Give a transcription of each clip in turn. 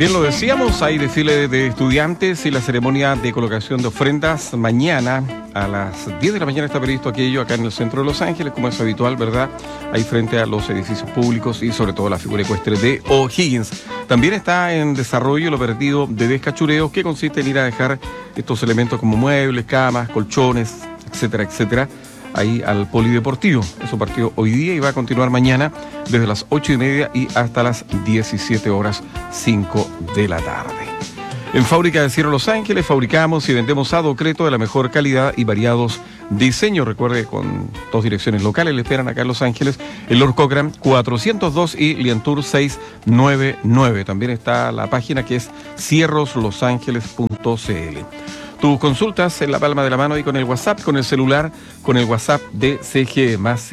Bien, lo decíamos, hay desfile de estudiantes y la ceremonia de colocación de ofrendas mañana a las 10 de la mañana está previsto aquello acá en el centro de Los Ángeles, como es habitual, ¿verdad? Ahí frente a los edificios públicos y sobre todo la figura ecuestre de O'Higgins. También está en desarrollo el operativo de descachureos, que consiste en ir a dejar estos elementos como muebles, camas, colchones, etcétera, etcétera, ahí al polideportivo. Eso partió hoy día y va a continuar mañana desde las 8:30 y hasta las 17:05 de la tarde. En Fábrica de Cierre Los Ángeles fabricamos y vendemos adocreto de la mejor calidad y variados diseños. Recuerde, con 2 direcciones locales le esperan acá en Los Ángeles, el Lord Cochrane 402 y Lientour 699. También está la página que es cierroslosangeles.cl. Tus consultas en la palma de la mano y con el WhatsApp, con el celular, con el WhatsApp de CGE, más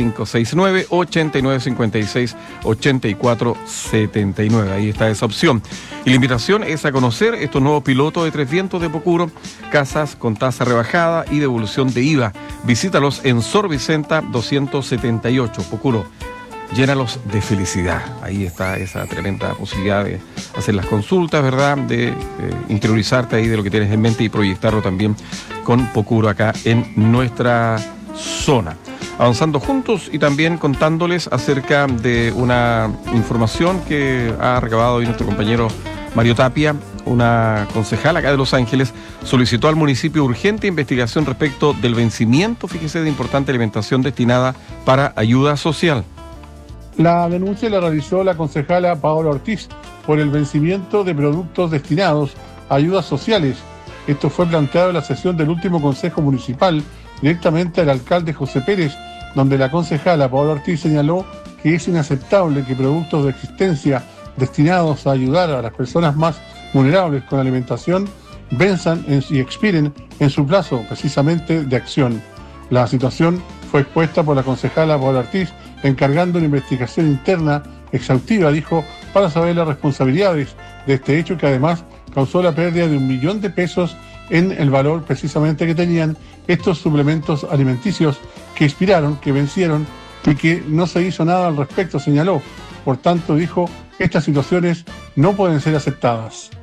569-8956-8479. Ahí está esa opción. Y la invitación es a conocer estos nuevos pilotos de 3 vientos de Pocuro, casas con tasa rebajada y devolución de IVA. Visítalos en Sor Vicenta 278, Pocuro. Llénalos de felicidad. Ahí está esa tremenda posibilidad de hacer las consultas, ¿verdad? De interiorizarte ahí de lo que tienes en mente y proyectarlo también con Pocuro acá en nuestra zona. Avanzando juntos y también contándoles acerca de una información que ha recabado hoy nuestro compañero Mario Tapia. Una concejal acá de Los Ángeles solicitó al municipio urgente investigación respecto del vencimiento, fíjese, de importante alimentación destinada para ayuda social. La denuncia la realizó la concejala Paola Ortiz por el vencimiento de productos destinados a ayudas sociales. Esto fue planteado en la sesión del último Consejo Municipal, directamente al alcalde José Pérez, donde la concejala Paola Ortiz señaló que es inaceptable que productos de existencia destinados a ayudar a las personas más vulnerables con alimentación venzan y expiren en su plazo, precisamente, de acción. La situación fue expuesta por la concejala Paola Ortiz, encargando una investigación interna exhaustiva, dijo, para saber las responsabilidades de este hecho que además causó la pérdida de 1 millón de pesos en el valor precisamente que tenían estos suplementos alimenticios que expiraron, que vencieron y que no se hizo nada al respecto, señaló. Por tanto, dijo, estas situaciones no pueden ser aceptadas.